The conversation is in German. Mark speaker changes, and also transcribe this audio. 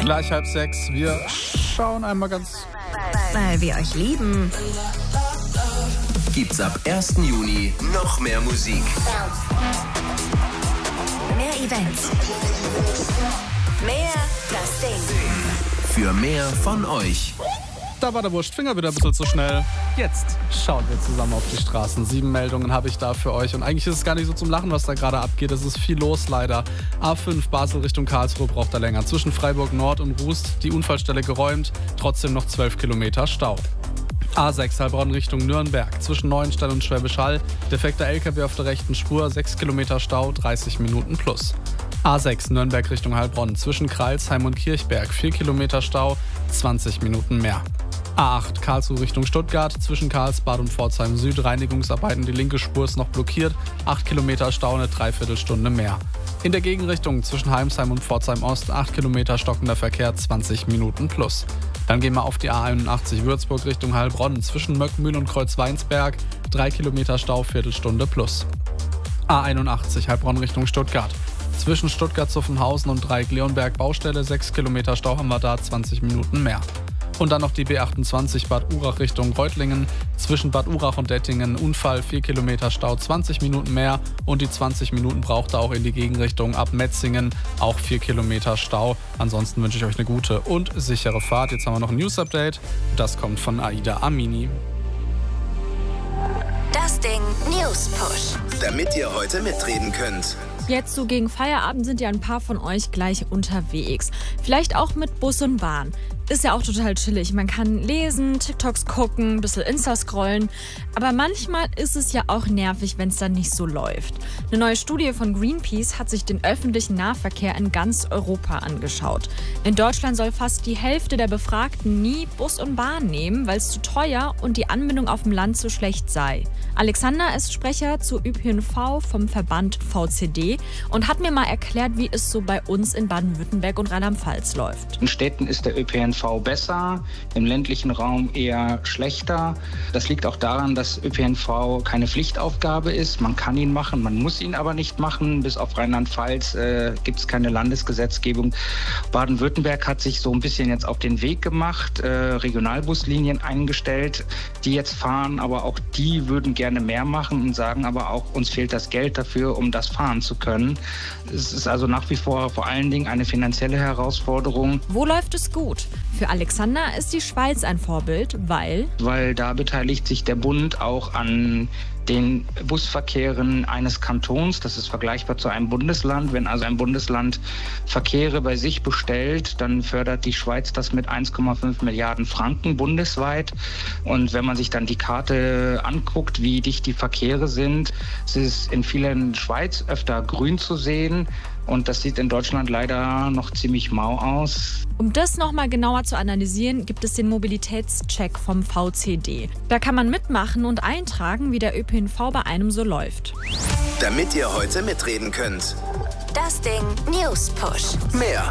Speaker 1: Gleich 5:30. Wir schauen einmal ganz...
Speaker 2: Weil wir euch lieben.
Speaker 3: Gibt's ab 1. Juni noch mehr Musik.
Speaker 2: Mehr Events. Mehr das Ding.
Speaker 3: Für mehr von euch.
Speaker 1: Da war der Wurstfinger wieder ein bisschen zu schnell. Jetzt schauen wir zusammen auf die Straßen. 7 Meldungen habe ich da für euch. Und eigentlich ist es gar nicht so zum Lachen, was da gerade abgeht. Es ist viel los leider. A5 Basel Richtung Karlsruhe braucht er länger. Zwischen Freiburg Nord und Rust die Unfallstelle geräumt. Trotzdem noch 12 Kilometer Stau. A6 Heilbronn Richtung Nürnberg. Zwischen Neuenstein und Schwäbisch Hall. Defekter LKW auf der rechten Spur. 6 Kilometer Stau, 30 Minuten plus. A6 Nürnberg Richtung Heilbronn. Zwischen Kreilsheim und Kirchberg. 4 Kilometer Stau, 20 Minuten mehr. A8 Karlsruhe Richtung Stuttgart, zwischen Karlsbad und Pforzheim Süd Reinigungsarbeiten, die linke Spur ist noch blockiert, 8 Kilometer Stau, eine Dreiviertelstunde mehr. In der Gegenrichtung zwischen Heimsheim und Pforzheim Ost 8 Kilometer stockender Verkehr, 20 Minuten plus. Dann gehen wir auf die A81 Würzburg Richtung Heilbronn, zwischen Möckmühl und Kreuzweinsberg, 3 Kilometer Stau, Viertelstunde plus. A81 Heilbronn Richtung Stuttgart. Zwischen Stuttgart-Zuffenhausen und Dreieck-Leonberg Baustelle, 6 Kilometer Stau haben wir da, 20 Minuten mehr. Und dann noch die B28 Bad Urach Richtung Reutlingen. Zwischen Bad Urach und Dettingen Unfall, 4 Kilometer Stau, 20 Minuten mehr. Und die 20 Minuten braucht er auch in die Gegenrichtung ab Metzingen, auch 4 Kilometer Stau. Ansonsten wünsche ich euch eine gute und sichere Fahrt. Jetzt haben wir noch ein News-Update. Das kommt von Aida Amini.
Speaker 2: Das Ding News Push.
Speaker 3: Damit ihr heute mitreden könnt.
Speaker 4: Jetzt so gegen Feierabend sind ja ein paar von euch gleich unterwegs. Vielleicht auch mit Bus und Bahn. Ist ja auch total chillig. Man kann lesen, TikToks gucken, ein bisschen Insta scrollen. Aber manchmal ist es ja auch nervig, wenn es dann nicht so läuft. Eine neue Studie von Greenpeace hat sich den öffentlichen Nahverkehr in ganz Europa angeschaut. In Deutschland soll fast die Hälfte der Befragten nie Bus und Bahn nehmen, weil es zu teuer und die Anbindung auf dem Land zu schlecht sei. Alexander ist Sprecher zu ÖPNV vom Verband VCD und hat mir mal erklärt, wie es so bei uns in Baden-Württemberg und Rheinland-Pfalz läuft.
Speaker 5: In Städten ist der ÖPNV besser, im ländlichen Raum eher schlechter. Das liegt auch daran, dass ÖPNV keine Pflichtaufgabe ist. Man kann ihn machen, man muss ihn aber nicht machen. Bis auf Rheinland-Pfalz gibt es keine Landesgesetzgebung. Baden-Württemberg hat sich so ein bisschen jetzt auf den Weg gemacht, Regionalbuslinien eingestellt, die jetzt fahren, aber auch die würden gerne mehr machen und sagen aber auch, uns fehlt das Geld dafür, um das fahren zu können. Es ist also nach wie vor allen Dingen eine finanzielle Herausforderung.
Speaker 4: Wo läuft es gut? Für Alexander ist die Schweiz ein Vorbild, weil
Speaker 5: da beteiligt sich der Bund auch an den Busverkehren eines Kantons. Das ist vergleichbar zu einem Bundesland. Wenn also ein Bundesland Verkehre bei sich bestellt, dann fördert die Schweiz das mit 1,5 Milliarden Franken bundesweit. Und wenn man sich dann die Karte anguckt, wie dicht die Verkehre sind, es ist in vielen Schweiz öfter grün zu sehen. Und das sieht in Deutschland leider noch ziemlich mau aus.
Speaker 4: Um das nochmal genauer zu analysieren, gibt es den Mobilitätscheck vom VCD. Da kann man mitmachen und eintragen, wie der ÖPNV bei einem so läuft.
Speaker 3: Damit ihr heute mitreden könnt.
Speaker 2: Das Ding News Push.
Speaker 3: Mehr